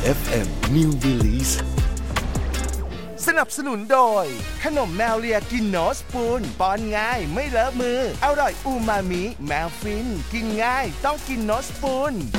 FM New Release สนับสนุนโดยขนมแมวเลียกินโนสปูนป้อนง่ายไม่เลอะมืออร่อยอูมามิแมวฟินกินง่ายต้องกินโนสปูน